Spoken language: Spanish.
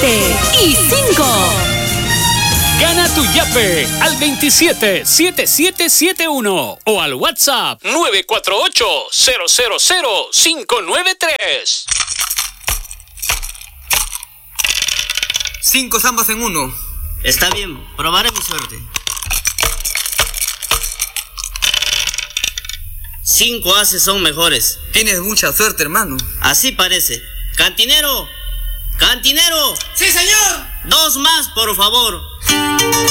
7 y 5. Gana tu yape al 277771 o al WhatsApp 948-000-593. 5 zambas en 1. Está bien, probaré mi suerte. 5 ases son mejores. Tienes mucha suerte, hermano. Así parece. ¡Cantinero! ¡Cantinero! ¡Sí, señor! 2 más, por favor.